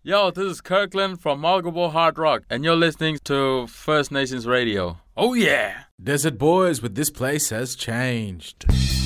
Yo, this is Kirkland from Mulgable Hard Rock, and you're listening to First Nations Radio. Oh yeah! Desert Boys with This Place Has Changed.